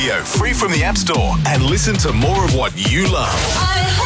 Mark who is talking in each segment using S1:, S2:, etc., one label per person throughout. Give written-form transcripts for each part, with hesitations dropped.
S1: Free from the App Store and listen to more of what you love.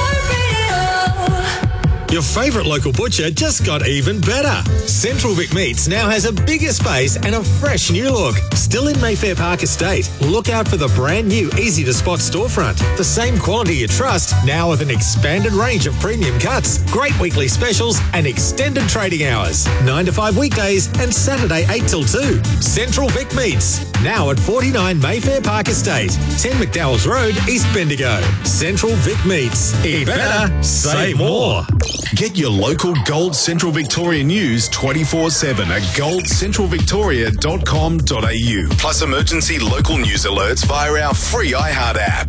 S2: Your favourite local butcher just got even better. Central Vic Meats now has a bigger space and a fresh new look. Still in Mayfair Park Estate. Look out for the brand new easy-to-spot storefront. The same quality you trust, now with an expanded range of premium cuts, great weekly specials and extended trading hours. 9 to 5 weekdays and Saturday 8 till 2. Central Vic Meats, now at 49 Mayfair Park Estate, 10 McDowell's Road, East Bendigo. Central Vic Meats. Eat better, save more.
S1: Get your local Gold Central Victoria news 24/7 at goldcentralvictoria.com.au. Plus emergency local news alerts via our free iHeart app.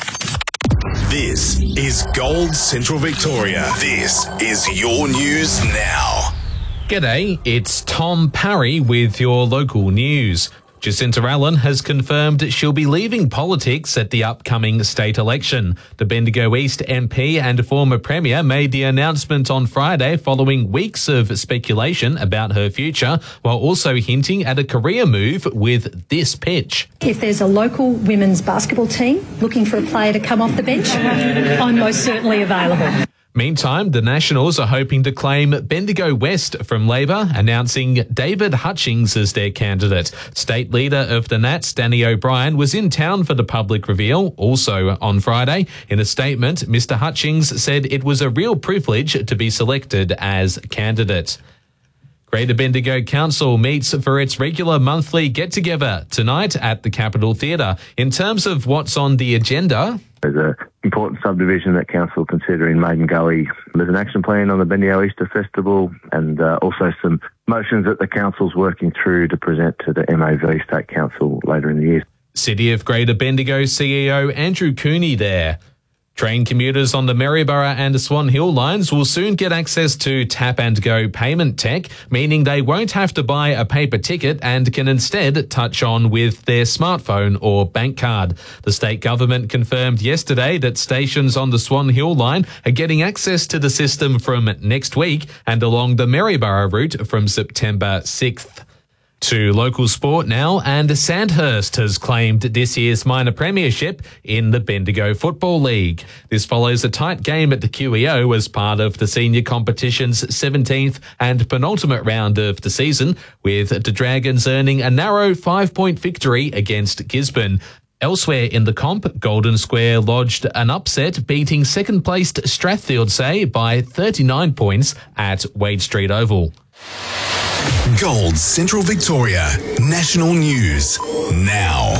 S1: This is Gold Central Victoria. This is your news now.
S3: G'day, it's Tom Parry with your local news. Jacinta Allen has confirmed she'll be leaving politics at the upcoming state election. The Bendigo East MP and former Premier made the announcement on Friday following weeks of speculation about her future, while also hinting at a career move with this pitch.
S4: If there's a local women's basketball team looking for a player to come off the bench, I'm most certainly available.
S3: Meantime, the Nationals are hoping to claim Bendigo West from Labor, announcing David Hutchings as their candidate. State leader of the Nats, Danny O'Brien, was in town for the public reveal, also on Friday. In a statement, Mr. Hutchings said it was a real privilege to be selected as candidate. Greater Bendigo Council meets for its regular monthly get-together tonight at the Capitol Theatre. In terms of what's on the agenda,
S5: there's an important subdivision that Council consider in Maiden Gully. There's an action plan on the Bendigo Easter Festival and also some motions that the Council's working through to present to the MAV State Council later in the year.
S3: City of Greater Bendigo CEO Andrew Cooney there. Train commuters on the Maryborough and Swan Hill lines will soon get access to tap-and-go payment tech, meaning they won't have to buy a paper ticket and can instead touch on with their smartphone or bank card. The state government confirmed yesterday that stations on the Swan Hill line are getting access to the system from next week and along the Maryborough route from September 6th. To local sport now, and Sandhurst has claimed this year's minor premiership in the Bendigo Football League. This follows a tight game at the QEO as part of the senior competition's 17th and penultimate round of the season, with the Dragons earning a narrow 5-point victory against Gisborne. Elsewhere in the comp, Golden Square lodged an upset, beating second-placed Strathfieldsay by 39 points at Wade Street Oval.
S1: Gold Central Victoria National News now.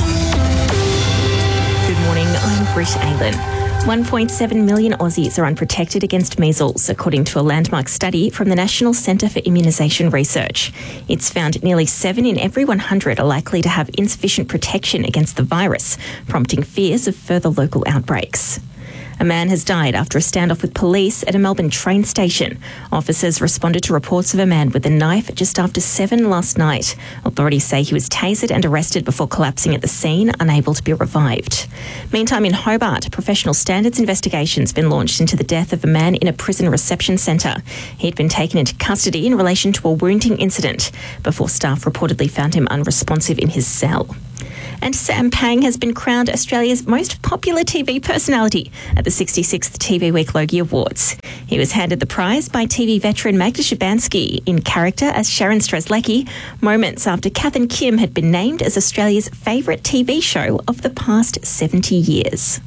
S6: Good morning, I'm Britt Aylen. 1.7 million Aussies are unprotected against measles, according to a landmark study from the National Centre for Immunisation Research. It's found nearly 7 in every 100 are likely to have insufficient protection against the virus, prompting fears of further local outbreaks. A man has died after a standoff with police at a Melbourne train station. Officers responded to reports of a man with a knife just after 7 last night. Authorities say he was tasered and arrested before collapsing at the scene, unable to be revived. Meantime, in Hobart, professional standards investigation's been launched into the death of a man in a prison reception centre. He'd been taken into custody in relation to a wounding incident before staff reportedly found him unresponsive in his cell. And Sam Pang has been crowned Australia's most popular TV personality at the 66th TV Week Logie Awards. He was handed the prize by TV veteran Magda Szubanski in character as Sharon Strzelecki, moments after Kath and Kim had been named as Australia's favourite TV show of the past 70 years.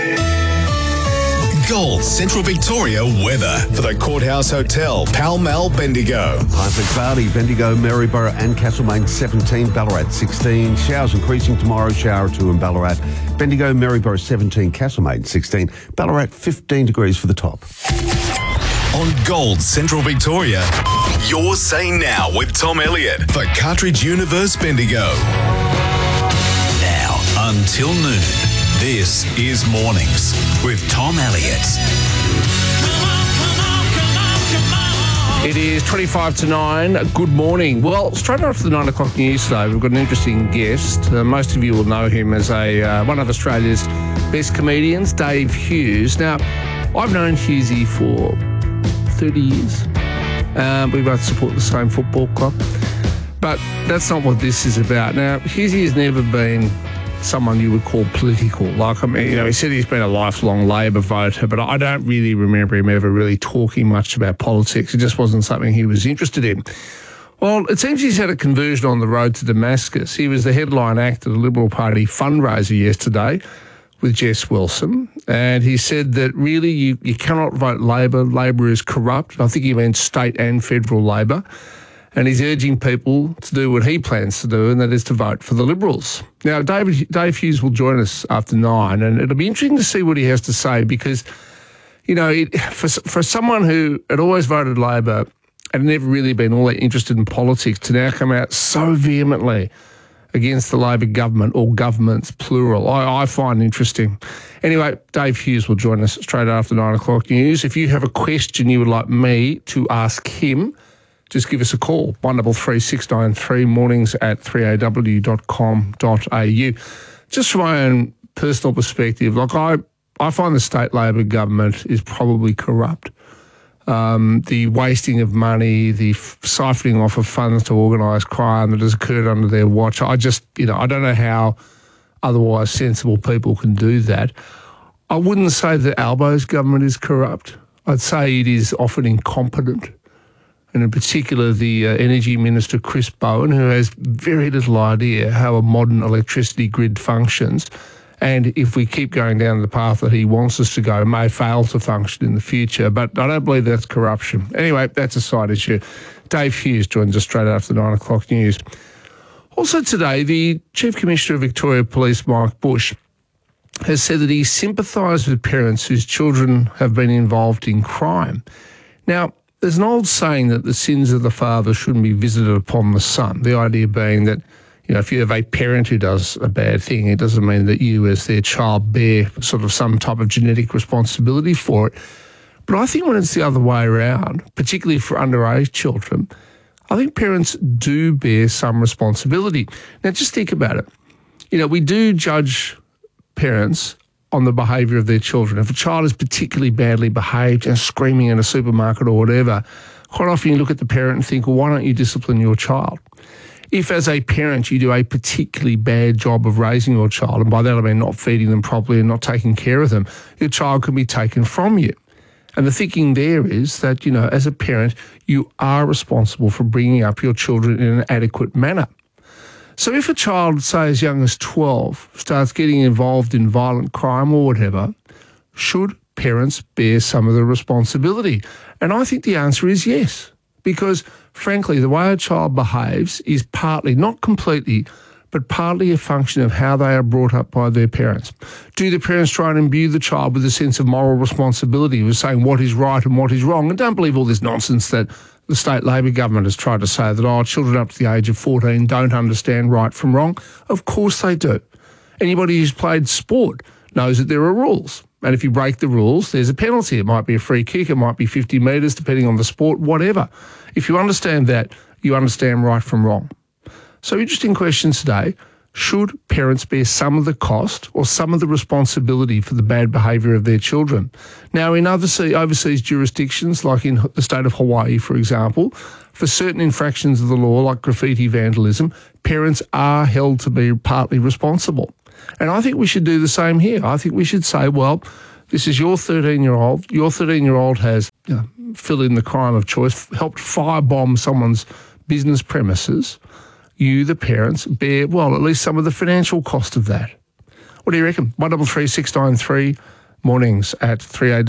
S1: Gold Central Victoria weather for the Courthouse Hotel, Pall Mall, Bendigo.
S7: Partly cloudy, Bendigo, Maryborough and Castlemaine 17, Ballarat 16. Showers increasing tomorrow, shower or 2 in Ballarat. Bendigo, Maryborough 17, Castlemaine 16. Ballarat 15 degrees for the top.
S1: On Gold Central Victoria, your say now with Tom Elliott for Cartridge Universe Bendigo. Now until noon. This is Mornings with Tom Elliott.
S8: It is 25 to 9. Good morning. Well, straight off the 9 o'clock news today, we've got an interesting guest. Most of you will know him as one of Australia's best comedians, Dave Hughes. Now, I've known Hughesy for 30 years. We both support the same football club. But that's not what this is about. Now, Hughesy has never been someone you would call political. Like, I mean, you know, he said he's been a lifelong Labor voter, but I don't really remember him ever really talking much about politics. It just wasn't something he was interested in. Well, it seems he's had a conversion on the road to Damascus. He was the headline act at a Liberal Party fundraiser yesterday with Jess Wilson, and he said that really you cannot vote Labor. Labor is corrupt. I think he meant state and federal Labor. And he's urging people to do what he plans to do, and that is to vote for the Liberals. Now, Dave Hughes will join us after 9, and it'll be interesting to see what he has to say because, you know, for someone who had always voted Labor and never really been all that interested in politics to now come out so vehemently against the Labor government, or governments, plural, I find interesting. Anyway, Dave Hughes will join us straight after 9 o'clock news. If you have a question you would like me to ask him, just give us a call, 133 693, mornings at 3aw.com.au. Just from my own personal perspective, like I find the state Labor government is probably corrupt. The wasting of money, the siphoning off of funds to organised crime that has occurred under their watch. I just, you know, I don't know how otherwise sensible people can do that. I wouldn't say that Albo's government is corrupt. I'd say it is often incompetent. And in particular, the Energy Minister, Chris Bowen, who has very little idea how a modern electricity grid functions, and if we keep going down the path that he wants us to go, may fail to function in the future. But I don't believe that's corruption. Anyway, that's a side issue. Dave Hughes joins us straight after 9 o'clock news. Also today, the Chief Commissioner of Victoria Police, Mike Bush, has said that he sympathised with parents whose children have been involved in crime. Now, there's an old saying that the sins of the father shouldn't be visited upon the son. The idea being that, you know, if you have a parent who does a bad thing, it doesn't mean that you as their child bear sort of some type of genetic responsibility for it. But I think when it's the other way around, particularly for underage children, I think parents do bear some responsibility. Now, just think about it. You know, we do judge parents on the behaviour of their children. If a child is particularly badly behaved and screaming in a supermarket or whatever, quite often you look at the parent and think, well, why don't you discipline your child? If as a parent you do a particularly bad job of raising your child, and by that I mean not feeding them properly and not taking care of them, your child can be taken from you. And the thinking there is that, you know, as a parent, you are responsible for bringing up your children in an adequate manner. So if a child, say as young as 12, starts getting involved in violent crime or whatever, should parents bear some of the responsibility? And I think the answer is yes, because frankly, the way a child behaves is partly, not completely, but partly a function of how they are brought up by their parents. Do the parents try and imbue the child with a sense of moral responsibility, of saying what is right and what is wrong? And don't believe all this nonsense that the state Labor government has tried to say that, children up to the age of 14 don't understand right from wrong. Of course they do. Anybody who's played sport knows that there are rules. And if you break the rules, there's a penalty. It might be a free kick, it might be 50 metres, depending on the sport, whatever. If you understand that, you understand right from wrong. So interesting questions today. Should parents bear some of the cost or some of the responsibility for the bad behaviour of their children? Now, in overseas jurisdictions, like in the state of Hawaii, for example, for certain infractions of the law, like graffiti vandalism, parents are held to be partly responsible. And I think we should do the same here. I think we should say, well, this is your 13-year-old. Your 13-year-old has, fill in the crime of choice, helped firebomb someone's business premises. You, the parents, bear, well, at least some of the financial cost of that. What do you reckon? 133 693, mornings at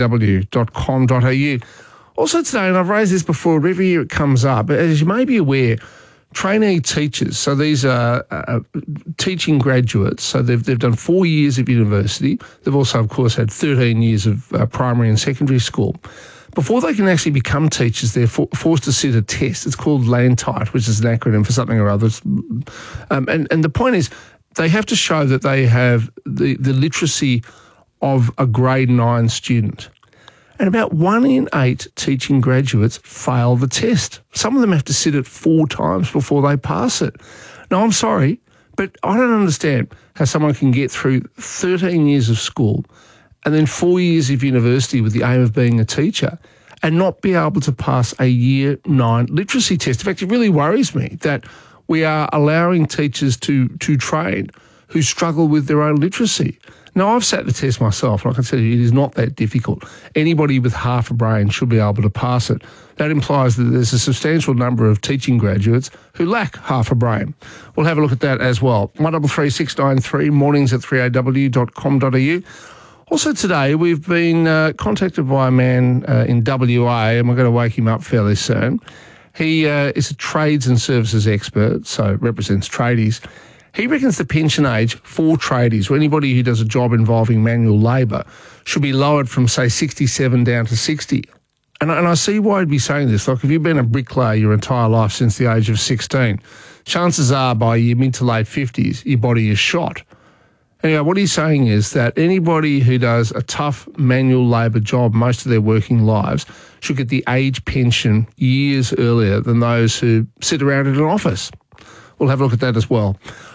S8: 3aw.com.au. Also today, and I've raised this before, every year it comes up, as you may be aware, trainee teachers, so these are teaching graduates, so they've done 4 years of university. They've also, of course, had 13 years of primary and secondary school. Before they can actually become teachers, they're forced to sit a test. It's called LANTITE, which is an acronym for something or other. And the point is, they have to show that they have the literacy of a grade 9 student. And about 1 in 8 teaching graduates fail the test. Some of them have to sit it 4 times before they pass it. Now, I'm sorry, but I don't understand how someone can get through 13 years of school and then 4 years of university with the aim of being a teacher and not be able to pass a year 9 literacy test. In fact, it really worries me that we are allowing teachers to train who struggle with their own literacy. Now, I've sat the test myself, and I can tell you it is not that difficult. Anybody with half a brain should be able to pass it. That implies that there's a substantial number of teaching graduates who lack half a brain. We'll have a look at that as well. 133693, mornings at 3aw.com.au. Also today, we've been contacted by a man in WA, and we're going to wake him up fairly soon. He is a trades and services expert, so represents tradies. He reckons the pension age for tradies, or anybody who does a job involving manual labour, should be lowered from, say, 67 down to 60. And I see why he'd be saying this. Like, if you've been a bricklayer your entire life since the age of 16, chances are by your mid to late 50s, your body is shot. Anyway, what he's saying is that anybody who does a tough manual labour job most of their working lives should get the age pension years earlier than those who sit around in an office. We'll have a look at that as well.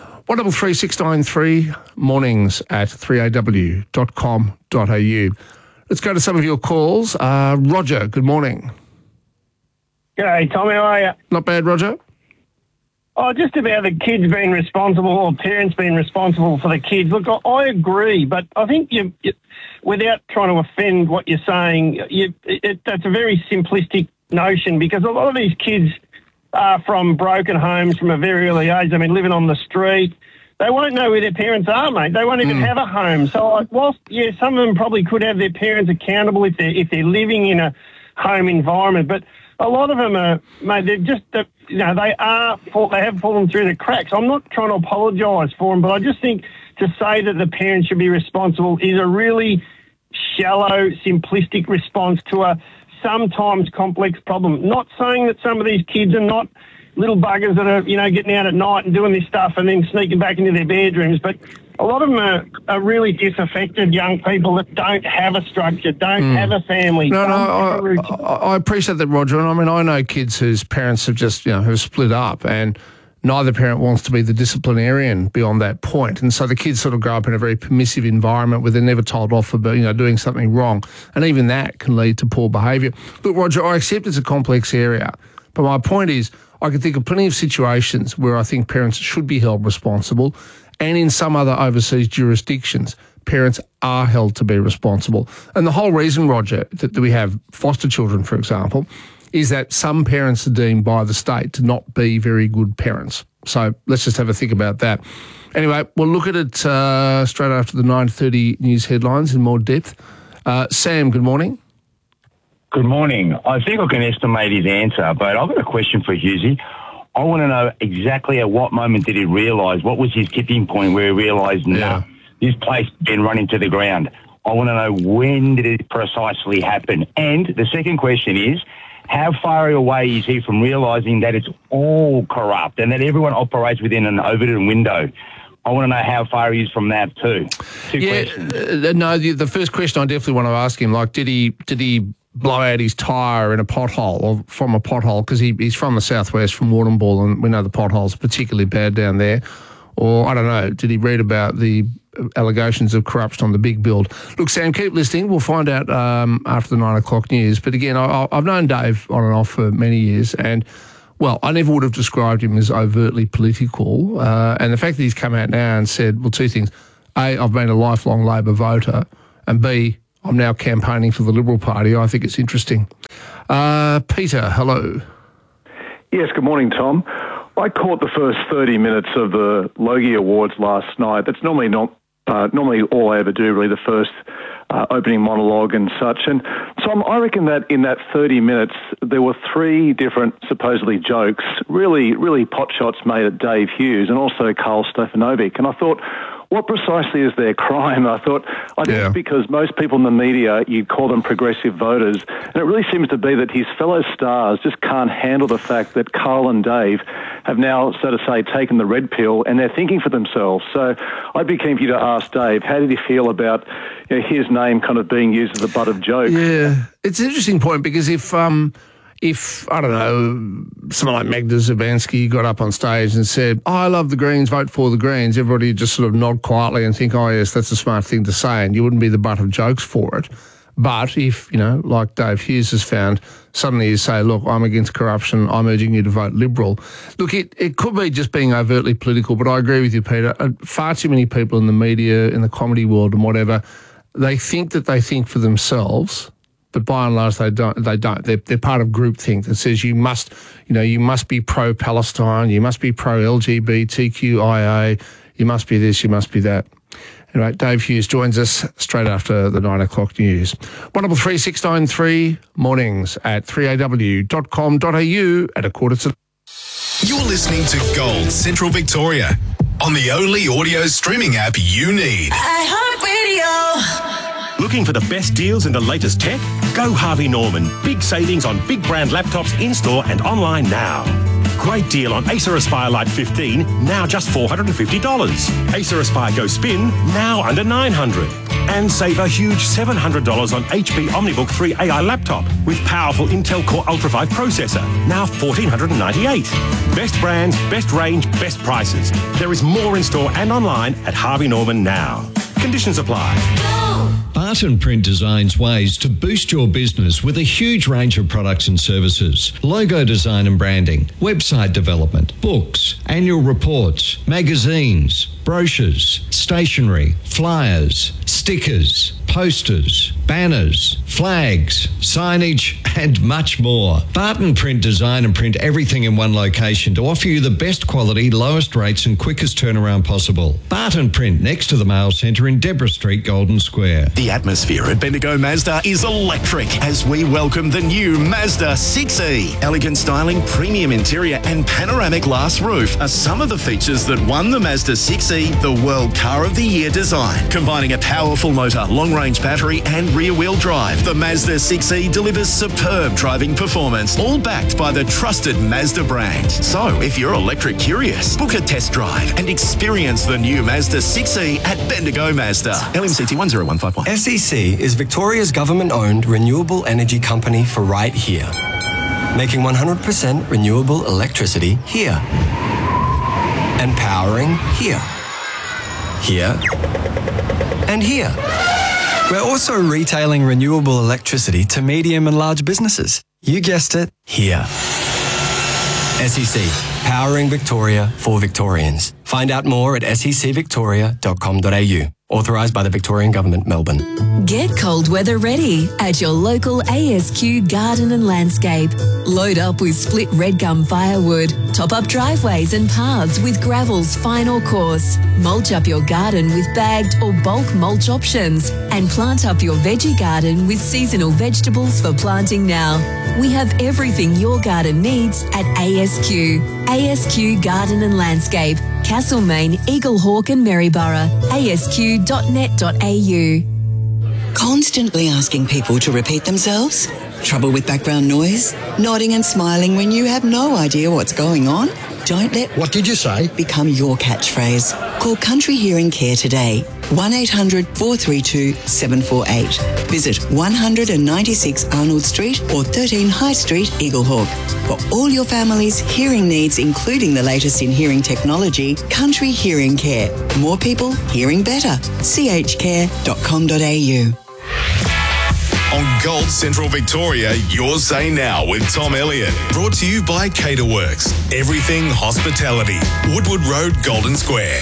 S8: 133693, mornings at 3aw.com.au. Let's go to some of your calls. Roger, good morning.
S9: G'day, Tom. How are you?
S8: Not bad, Roger.
S9: Oh, just about the kids being responsible or parents being responsible for the kids. Look, I agree, but I think you without trying to offend what you're saying, that's a very simplistic notion, because a lot of these kids are from broken homes from a very early age. I mean, living on the street. They won't know where their parents are, mate. They won't even have a home. So whilst, yeah, some of them probably could have their parents accountable if they're living in a home environment, but a lot of them are, mate, they're just, they have fallen through the cracks. I'm not trying to apologise for them, but I just think to say that the parents should be responsible is a really shallow, simplistic response to a sometimes complex problem. Not saying that some of these kids are not little buggers that are, getting out at night and doing this stuff and then sneaking back into their bedrooms, but a lot of them are really disaffected young people that don't have a structure, don't have a family.
S8: I appreciate that, Roger. And I mean, I know kids whose parents have just, have split up, and neither parent wants to be the disciplinarian beyond that point. And so the kids sort of grow up in a very permissive environment where they're never told off for, doing something wrong. And even that can lead to poor behaviour. Look, Roger, I accept it's a complex area, but my point is I can think of plenty of situations where I think parents should be held responsible, and in some other overseas jurisdictions, parents are held to be responsible. And the whole reason, Roger, that we have foster children, for example, is that some parents are deemed by the state to not be very good parents. So let's just have a think about that. Anyway, we'll look at it straight after the 9:30 news headlines in more depth. Sam, good morning.
S10: Good morning. I think I can estimate his answer, but I've got a question for Hughesy. I want to know exactly at what moment did he realise, what was his tipping point where he realised, this place has been run into the ground. I want to know when did it precisely happen. And the second question is, how far away is he from realising that it's all corrupt and that everyone operates within an Overton window? I want to know how far he is from that too. Two questions.
S8: The first question I definitely want to ask him, like, did he blow out his tyre in a pothole or from a pothole, because he's from the southwest, from Warrnambool, and we know the potholes are particularly bad down there. Or, I don't know, did he read about the allegations of corruption on the big build? Look, Sam, keep listening. We'll find out after the 9 o'clock news. But again, I've known Dave on and off for many years, and, well, I never would have described him as overtly political. And the fact that he's come out now and said, well, two things. A, I've been a lifelong Labor voter, and B, I'm now campaigning for the Liberal Party. I think it's interesting. Peter, hello.
S11: Yes, good morning, Tom. I caught the first 30 minutes of the Logie Awards last night. That's normally all I ever do, really, the first opening monologue and such. And Tom, I reckon that in that 30 minutes, there were three different supposedly jokes, really pot shots made at Dave Hughes and also Karl Stefanovic. And I thought, what precisely is their crime? I thought, it's because most people in the media, you'd call them progressive voters, and it really seems to be that his fellow stars just can't handle the fact that Karl and Dave have now, so to say, taken the red pill and they're thinking for themselves. So I'd be keen for you to ask Dave, how did he feel about his name kind of being used as the butt of jokes?
S8: Yeah, it's an interesting point, because if I don't know, someone like Magda Szubanski got up on stage and said, I love the Greens, vote for the Greens, everybody would just sort of nod quietly and think, oh, yes, that's a smart thing to say, and you wouldn't be the butt of jokes for it. But if, like Dave Hughes has found, suddenly you say, look, I'm against corruption, I'm urging you to vote Liberal. Look, it could be just being overtly political, but I agree with you, Peter. Far too many people in the media, in the comedy world and whatever, they think that they think for themselves, but by and large they don't. They're part of groupthink that says you must be pro-Palestine, you must be pro-LGBTQIA, you must be this, you must be that. Anyway, Dave Hughes joins us straight after the 9 o'clock news. 133 693 mornings at 3aw.com.au at 1:15.
S1: You're listening to Gold Central Victoria on the only audio streaming app you need.
S12: iHeartRadio. Looking for the best deals and the latest tech? Go Harvey Norman. Big savings on big brand laptops in-store and online now. Great deal on Acer Aspire Lite 15, now just $450. Acer Aspire Go Spin, now under $900. And save a huge $700 on HP OmniBook 3 AI laptop with powerful Intel Core Ultra 5 processor, now $1,498. Best brands, best range, best prices. There is more in store and online at Harvey Norman now. Conditions apply.
S13: Barton Print designs ways to boost your business with a huge range of products and services. Logo design and branding, website development, books, annual reports, magazines, brochures, stationery, flyers, stickers, posters, banners, flags, signage, and much more. Barton Print design and print everything in one location to offer you the best quality, lowest rates and quickest turnaround possible. Barton Print next to the Mail Centre in Deborah Street, Golden Square.
S1: The atmosphere at Bendigo Mazda is electric as we welcome the new Mazda 6e. Elegant styling, premium interior and panoramic glass roof are some of the features that won the Mazda 6e the World Car of the Year design. Combining a powerful motor, long-range battery and rear-wheel drive, the Mazda 6e delivers superb driving performance, all backed by the trusted Mazda brand. So, if you're electric curious, book a test drive and experience the new Mazda 6e at Bendigo Mazda. LMCT 10151.
S14: SEC is Victoria's government-owned renewable energy company for right here. Making 100% renewable electricity here. And powering here. Here. And here. We're also retailing renewable electricity to medium and large businesses. You guessed it, here. SEC, powering Victoria for Victorians. Find out more at secvictoria.com.au. Authorised by the Victorian Government, Melbourne.
S15: Get cold weather ready at your local ASQ Garden and Landscape. Load up with split red gum firewood, top up driveways and paths with gravel's final course, mulch up your garden with bagged or bulk mulch options, and plant up your veggie garden with seasonal vegetables for planting now. We have everything your garden needs at ASQ. ASQ Garden and Landscape, Castlemaine, Eaglehawk and Maryborough. asq.net.au.
S16: Constantly asking people to repeat themselves? Trouble with background noise? Nodding and smiling when you have no idea what's going on? Don't let "What did you say?" become your catchphrase. Call Country Hearing Care today. 1800 432 748. Visit 196 Arnold Street or 13 High Street, Eaglehawk. For all your family's hearing needs, including the latest in hearing technology, Country Hearing Care. More people hearing better. chcare.com.au.
S1: On Gold Central Victoria, Your Say Now with Tom Elliott. Brought to you by Caterworks. Everything hospitality. Woodward Road, Golden Square.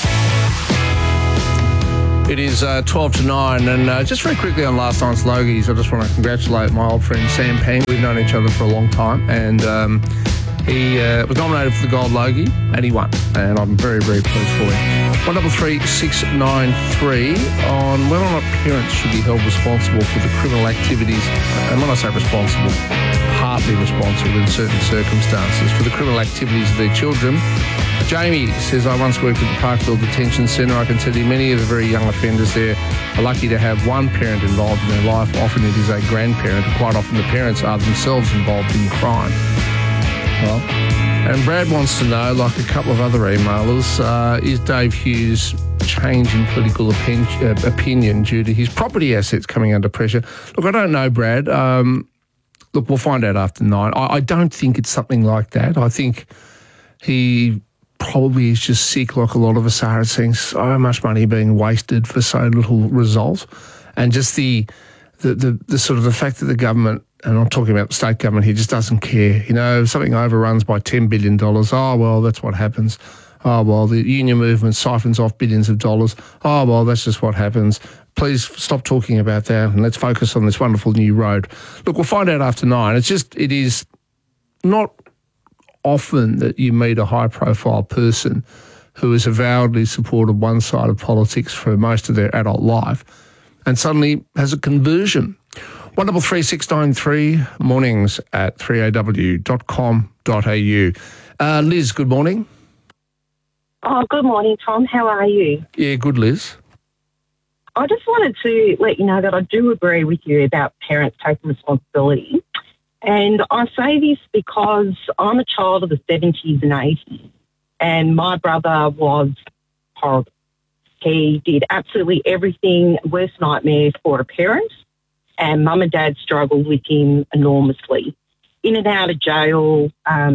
S8: It is 12 to 9, and just very quickly on last night's Logies, I just want to congratulate my old friend Sam Pang. We've known each other for a long time, and he was nominated for the Gold Logie, and he won, and I'm very, very pleased for him. 133-693 on whether or not parents should be held responsible for the criminal activities, and when I say responsible, partly responsible in certain circumstances for the criminal activities of their children. Jamie says, I once worked at the Parkville Detention Centre. I can tell you many of the very young offenders there are lucky to have one parent involved in their life. Often it is a grandparent. Quite often the parents are themselves involved in crime. Well, and Brad wants to know, like a couple of other emailers, is Dave Hughes' change in political opinion due to his property assets coming under pressure? Look, I don't know, Brad. Look, we'll find out after 9. I don't think it's something like that. I think he probably is just sick, like a lot of us are, at seeing so much money being wasted for so little result. And just the the sort of the fact that the government, and I'm talking about the state government here, just doesn't care. You know, if something overruns by $10 billion, oh, well, that's what happens. Oh, well, the union movement siphons off billions of dollars. Oh, well, that's just what happens. Please stop talking about that and let's focus on this wonderful new road. Look, we'll find out after 9. It is not often that you meet a high-profile person who has avowedly supported one side of politics for most of their adult life and suddenly has a conversion. 133693, mornings at 3aw.com.au. Liz, good morning.
S17: Oh, good morning, Tom. How are you?
S8: Yeah, good, Liz.
S17: I just wanted to let you know that I do agree with you about parents taking responsibility. And I say this because I'm a child of the 70s and 80s, and my brother was horrible. He did absolutely everything, worst nightmare for a parent, and mum and dad struggled with him enormously. In and out of jail,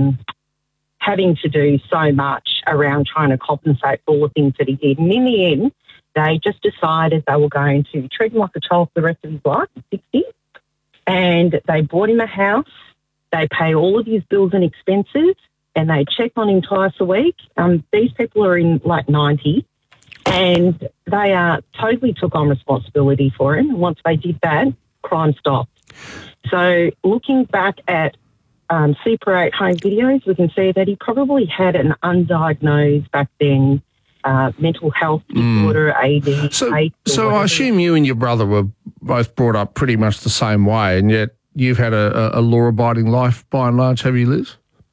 S17: having to do so much around trying to compensate for all the things that he did. And in the end, they just decided they were going to treat him like a child for the rest of his life, 60. And they bought him a house. They pay all of his bills and expenses, and they check on him twice a week. These people are in like 90, and they totally took on responsibility for him. And once they did that, crime stopped. So looking back at Super 8 home videos, we can see that he probably had an undiagnosed back then mental health disorder, AD.
S8: So I assume you and your brother were both brought up pretty much the same way, and yet you've had a law-abiding life by and large, have you, Liz?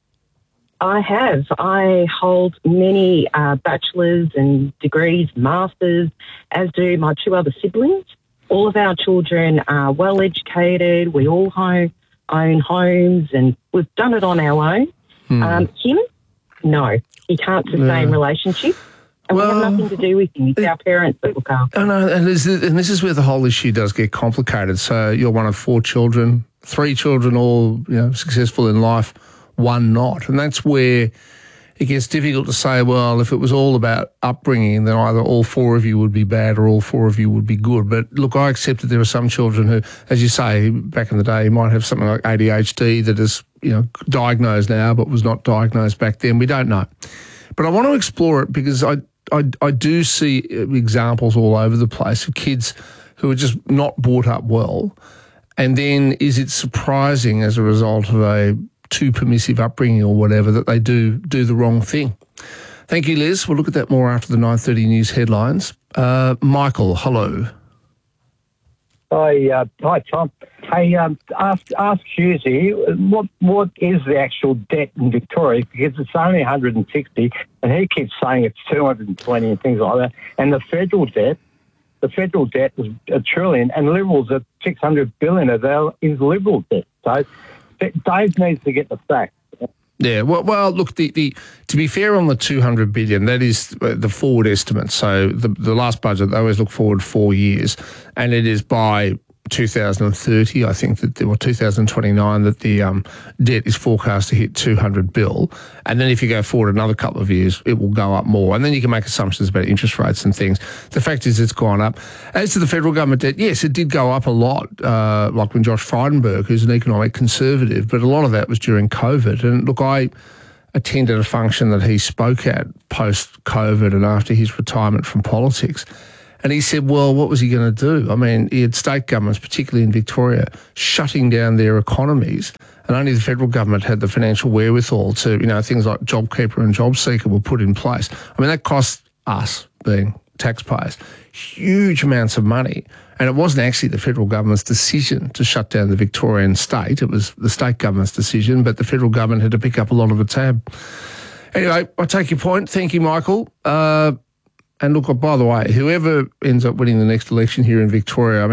S17: I have. I hold many bachelor's and degrees, masters, as do my 2 other siblings. All of our children are well-educated. We all own homes, and we've done it on our own. Him, no. He can't sustain relationships. And we have nothing to do with him. It's our parents that look after.
S8: And this is where the whole issue does get complicated. So you're one of 4 children, 3 children all successful in life, 1 not. And that's where it gets difficult to say, well, if it was all about upbringing, then either all 4 of you would be bad or all 4 of you would be good. But look, I accept that there are some children who, as you say, back in the day, might have something like ADHD that is, diagnosed now but was not diagnosed back then. We don't know. But I want to explore it because I do see examples all over the place of kids who are just not brought up well. And then is it surprising as a result of a too permissive upbringing or whatever that they do the wrong thing? Thank you, Liz. We'll look at that more after the 9:30 news headlines. Michael, hello.
S18: Hi, Tom. Hey, ask Husey, what is the actual debt in Victoria? Because it's only 160, and he keeps saying it's 220 and things like that. And the federal debt is $1 trillion, and Liberals at 600 billion of that is Liberal debt. So Dave needs to get the facts.
S8: Yeah, well, look, to be fair on the 200 billion, that is the forward estimate. So the last budget, they always look forward 4 years, and it is by 2030, I think that, or 2029, that the debt is forecast to hit 200 bill. And then if you go forward another couple of years, it will go up more. And then you can make assumptions about interest rates and things. The fact is it's gone up. As to the federal government debt, yes, it did go up a lot, like when Josh Frydenberg, who's an economic conservative, but a lot of that was during COVID. And look, I attended a function that he spoke at post-COVID and after his retirement from politics. And he said, well, what was he going to do? I mean, he had state governments, particularly in Victoria, shutting down their economies, and only the federal government had the financial wherewithal to, things like JobKeeper and JobSeeker were put in place. I mean, that cost us, being taxpayers, huge amounts of money. And it wasn't actually the federal government's decision to shut down the Victorian state. It was the state government's decision, but the federal government had to pick up a lot of the tab. Anyway, I take your point. Thank you, Michael. And look, by the way, whoever ends up winning the next election here in Victoria,